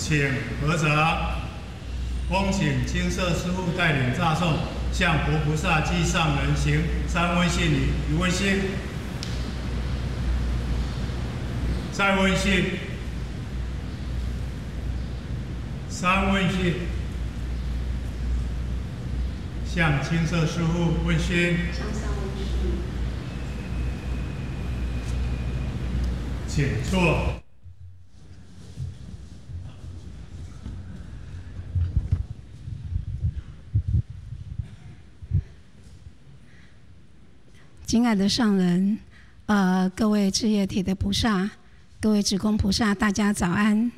请合掌，恭请金色师父带领大众向佛菩萨及上人行三温信礼，一温信，再温信，三温信，向金色师父温信，请坐。 敬爱的上人，各位智业体的菩萨，各位职工菩萨，大家早安。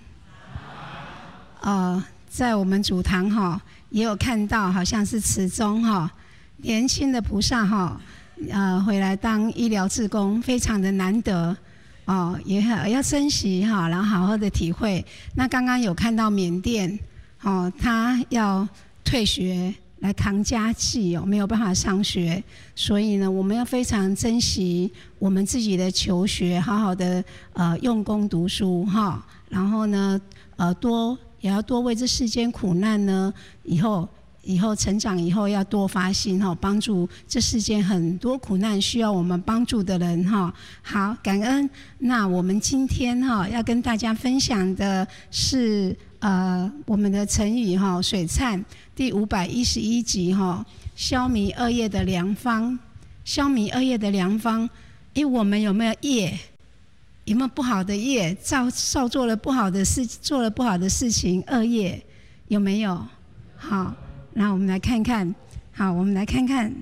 在我们主堂哈，也有看到好像是慈宗哈，年轻的菩萨哈，回来当医疗志工，非常的难得也要珍惜哈，然后好好的体会。那刚刚有看到缅甸他要退学来扛家计没有办法上学，所以呢，我们要非常珍惜我们自己的求学，好好的用功读书哈，然后呢也要多为这世间苦难呢，以后成长以后要多发心帮助这世间很多苦难需要我们帮助的人哈。好，感恩。那我们今天要跟大家分享的是我们的成语水忏第511集消弭恶业的良方。消弭恶业的良方，我们有没有业？有没有不好的业？少做了不好的事，做了不好的事情，恶业有没有？好，那我们来看看。好，我们来看看。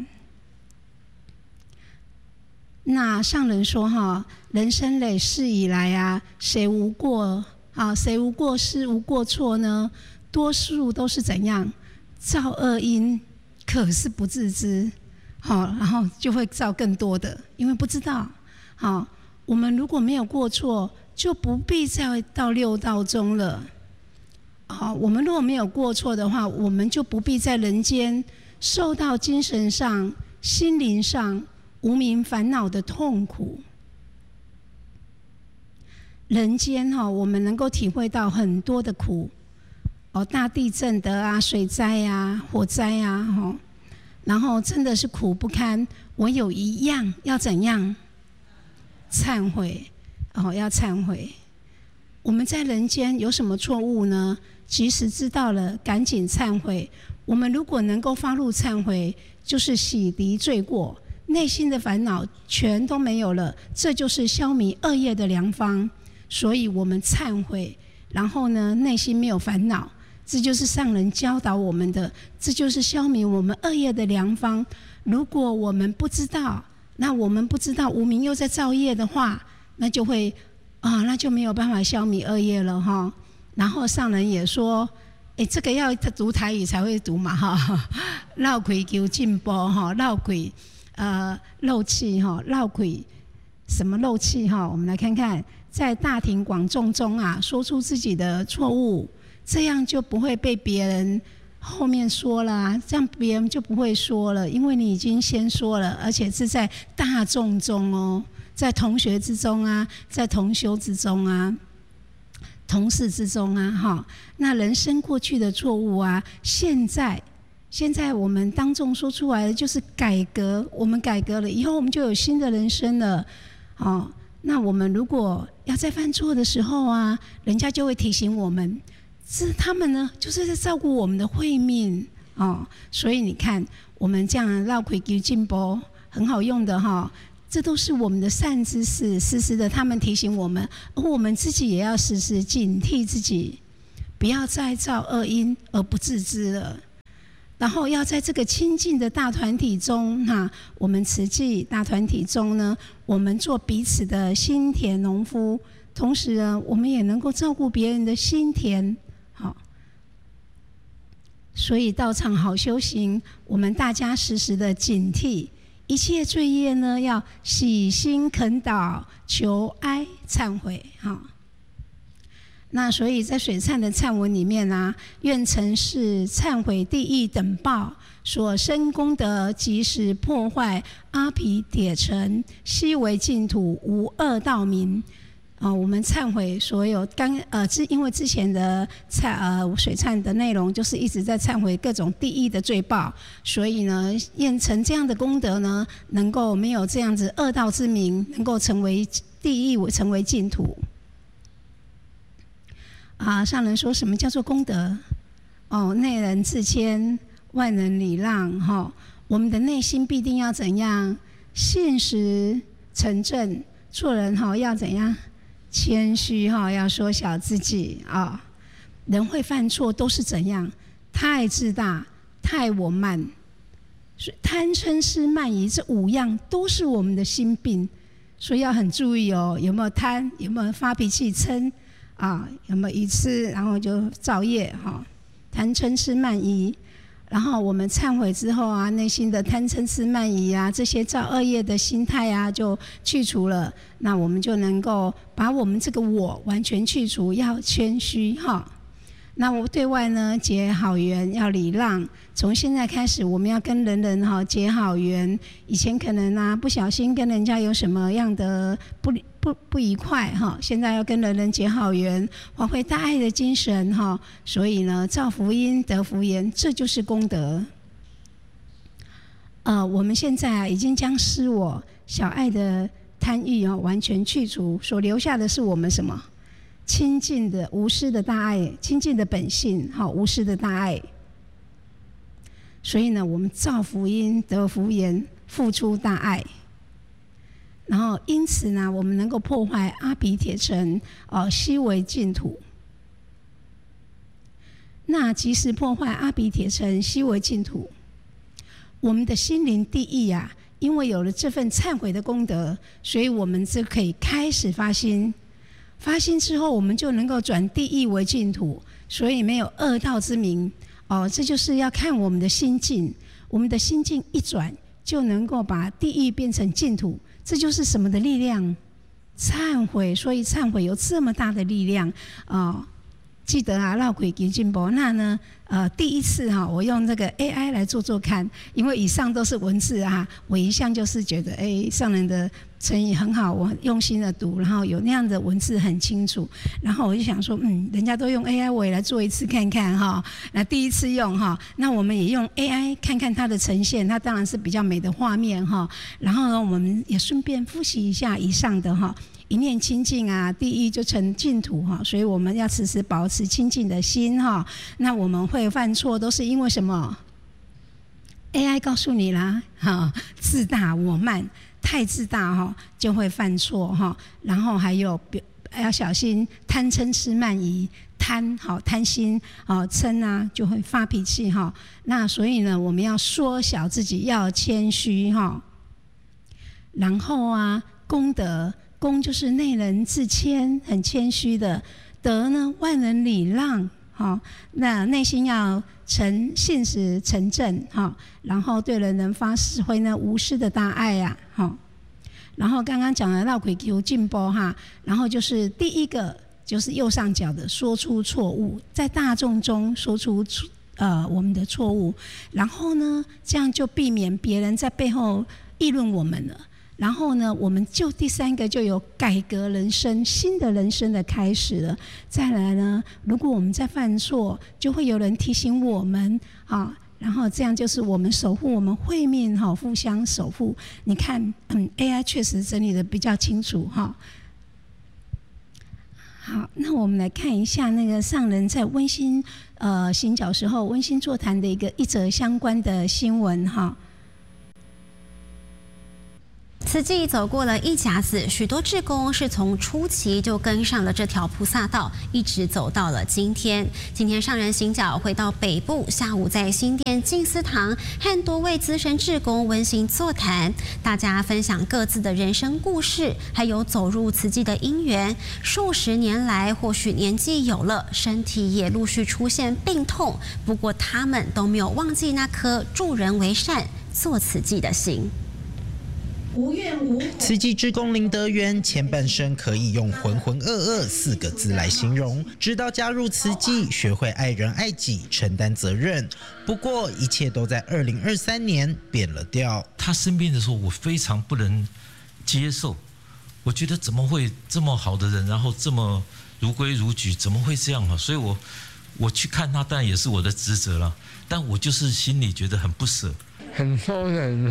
那上人说人生累世以来谁无过谁无过失无过错呢？多数都是怎样？造恶因，可是不自知然后就会造更多的，因为不知道我们如果没有过错，就不必再到六道中了。我们如果没有过错的话，我们就不必在人间受到精神上、心灵上无明烦恼的痛苦。人间我们能够体会到很多的苦大地震的水灾火灾然后真的是苦不堪。我有一样要怎样？忏悔要忏悔。我们在人间有什么错误呢？及时知道了，赶紧忏悔。我们如果能够发露忏悔，就是洗涤罪过，内心的烦恼全都没有了，这就是消弭恶业的良方。所以我们忏悔，然后呢，内心没有烦恼，这就是上人教导我们的，这就是消弭我们恶业的良方。如果我们不知道，那我们不知道无明又在造业的话，那就会那就没有办法消弭恶业了然后上人也说，这个要读台语才会读嘛绕开求进步绕开漏气绕开什么漏气我们来看看，在大庭广众中说出自己的错误，这样就不会被别人后面说了这样别人就不会说了，因为你已经先说了，而且是在大众中在同学之中在同修之中同事之中那人生过去的错误现在我们当众说出来的就是改革，我们改革了以后，我们就有新的人生了那我们如果要在犯错的时候人家就会提醒我们，他们呢就是在照顾我们的慧命所以你看我们这样绕开求进步很好用的这都是我们的善知识，时时的他们提醒我们，而我们自己也要时时警惕自己，不要再造恶因而不自知了。然后要在这个亲近的大团体中我们慈济大团体中呢，我们做彼此的心田农夫，同时呢，我们也能够照顾别人的心田所以道场好修行，我们大家时时的警惕，一切罪业呢，要洗心恳祷，求哀忏悔那所以在水忏的忏文里面愿承事忏悔第一等报，所生功德即时破坏阿毗铁尘，悉为净土无恶道民。 我们忏悔所有因为之前的水忏的内容就是一直在忏悔各种地狱的罪报，所以呢，验成这样的功德呢，能够没有这样子恶道之名，能够成为地狱，成为净土。上人说什么叫做功德？内人自谦，外人礼让。我们的内心必定要怎样？信实诚正，做人要怎样？谦虚要缩小自己人会犯错都是怎样？太自大，太我慢，贪嗔痴慢疑这5样都是我们的心病，所以要很注意有没有贪，有没有发脾气嗔有没有愚痴，然后就造业贪嗔痴慢疑。然后我们忏悔之后内心的贪嗔痴慢疑这些造恶业的心态就去除了，那我们就能够把我们这个我完全去除，要谦虚那我对外呢结好缘，要礼让。从现在开始，我们要跟人人结好缘。以前可能不小心跟人家有什么样的不愉快现在要跟人人结好缘，发挥大爱的精神所以呢，造福音得福言，这就是功德。我们现在已经将私我小爱的贪欲完全去除，所留下的是我们什么？清净的无私的大爱，清净的本性无私的大爱。所以呢，我们造福音得福言，付出大爱。然后因此呢，我们能够破坏阿鼻铁城悉为净土。那即使破坏阿鼻铁城悉为净土，我们的心灵地狱因为有了这份忏悔的功德，所以我们就可以开始发心。发心之后，我们就能够转地狱为净土，所以没有恶道之名这就是要看我们的心境。我们的心境一转，就能够把地狱变成净土。这就是什么的力量？忏悔。所以忏悔有这么大的力量记得绕轨给进步。那呢第一次我用这个 AI 来做看，因为以上都是文字我一向就是觉得上人的诚意很好，我用心的读，然后有那样的文字很清楚，然后我就想说人家都用 AI， 我也来做一次看看那第一次用那我们也用 AI 看看它的呈现，它当然是比较美的画面然后呢，我们也顺便复习一下以上的一念清净地狱就成净土所以我们要时时保持清净的心那我们会犯错都是因为什么？ AI 告诉你啦自大我慢，太自大就会犯错然后还有要小心贪嗔痴慢疑，贪心嗔就会发脾气那所以呢，我们要缩小自己，要谦虚然后功德，恭就是内人自谦，很谦虚的；德呢，外人礼让。那内心要信实诚正然后对人人发挥呢无私的大爱然后刚刚讲的绕轨求进步然后就是第一个就是右上角的说出错误，在大众中说出我们的错误，然后呢这样就避免别人在背后议论我们了。然后呢，我们就第三个就有改革人生，新的人生的开始了。再来呢，如果我们在犯错，就会有人提醒我们然后这样就是我们守护我们慧命互相守护。你看，AI 确实整理的比较清楚好，那我们来看一下那个上人在温馨行脚时候温馨座谈的一则相关的新闻慈济走过了一甲子，许多志工是从初期就跟上了这条菩萨道，一直走到了今天。今天上人行脚回到北部，下午在新店静思堂和多位资深志工温馨座谈，大家分享各自的人生故事，还有走入慈济的因缘。数十年来，或许年纪有了，身体也陆续出现病痛，不过他们都没有忘记那颗助人为善、做慈济的心。 慈济志工林德元前半生可以用浑浑噩噩4个字来形容，直到加入慈济，学会爱人爱己，承担责任。不过一切都在2023年变了调。 他生病的时候，我非常不能接受， 我觉得怎么会这么好的人，然后这么如规如矩，怎么会这样啊？所以我去看他，当然也是我的职责了，但我就是心里觉得很不舍。 很多人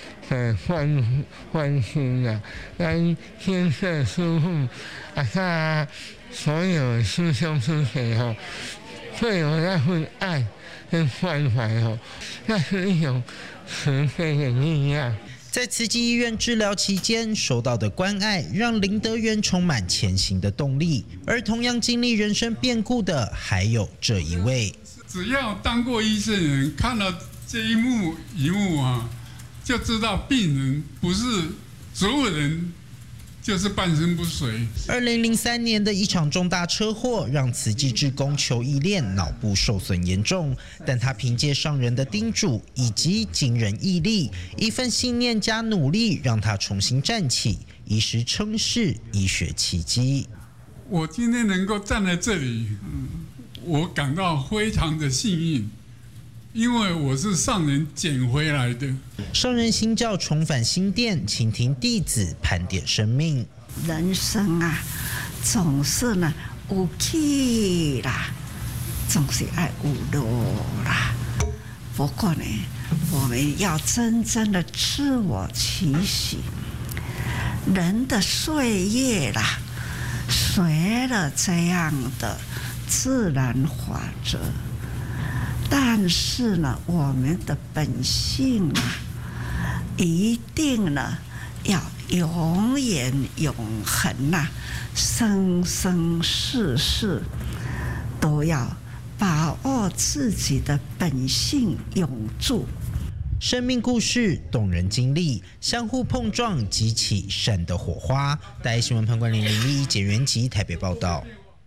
关心啊，跟建设师父他所有师兄师姐会有那份爱跟关怀那是一种慈悲的力量。 在慈济医院治疗期间收到的关爱，让林德元充满前行的动力。而同样经历人生变故的，还有这一位。 只要当过医生的人看到这一幕就知道病人不是所有人就是半身不遂。 2003年的一场重大车祸，让慈济志工邱义炼脑部受损严重，但他凭借上人的叮嘱以及惊人毅力，一份信念加努力，让他重新站起，一时称是医学奇迹。 我今天能够站在这里，我感到非常的幸运。因为我是上人捡回来的。 上人新教重返新店，倾听弟子盘点生命。 人生总是有起啦，总是爱有落啦。不过呢，我们要真正的自我期许，人的岁月啦，随了这样的自然法则。但是呢，我们的本性一定要永远永恒生生世世都要把握自己的本性永驻。 生命故事、动人经历，相互碰撞，激起善的火花。大爱新闻潘冠霖01简元吉台北报道。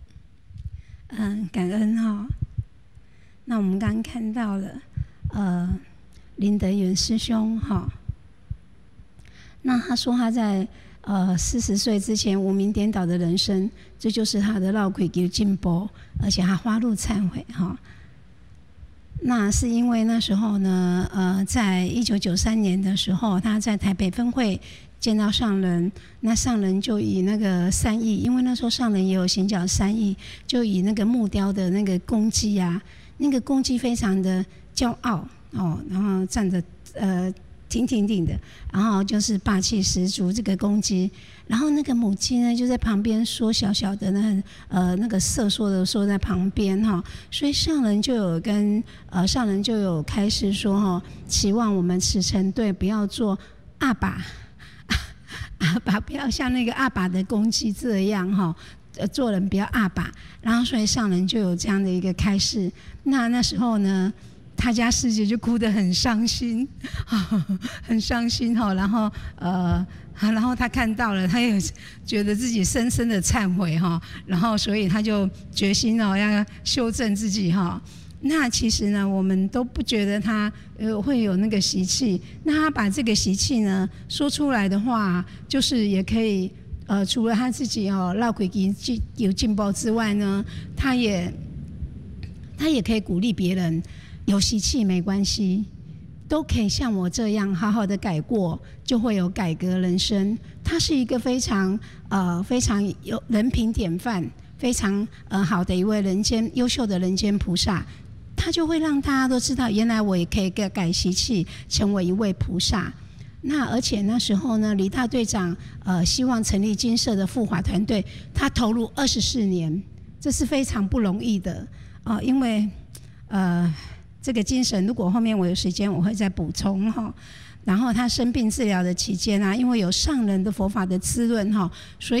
感恩那我们刚刚看到了，林德元师兄那他说他在40岁之前无名颠倒的人生，这就是他的绕开求进步，而且他花路忏悔那是因为那时候呢，在1993年的时候，他在台北分会见到上人，那上人就以那个3亿，因为那时候上人也有行脚3亿，就以那个木雕的那个公鸡那个公鸡非常的骄傲然后站着挺挺的，然后就是霸气十足这个公鸡，然后那个母鸡呢就在旁边说小小的那个瑟缩的说在旁边所以上人就有开始说期望我们慈诚队不要做阿爸不要像那个阿爸的公鸡这样做人不要阿爸，然后所以上人就有这样的一个开示。那时候呢，他家师姐就哭得很伤心，很伤心然后他看到了，他也觉得自己深深的忏悔然后所以他就决心要修正自己那其实呢，我们都不觉得他会有那个习气。那他把这个习气呢说出来的话，就是也可以除了他自己绕轨有进步之外呢，他也可以鼓励别人，有习气没关系，都可以像我这样好好的改过，就会有改革人生。他是一个非常有人品典范，非常好的一位优秀的人间菩萨。他就会让大家都知道，原来我也可以改习气，成为一位菩萨。那而且那时候呢，李大队长希望成立金色的护法团队，他投入24年，这是非常不容易的因为这个精神，如果后面我有时间我会再补充然后他生病治疗的期间因为有上人的佛法的滋润所以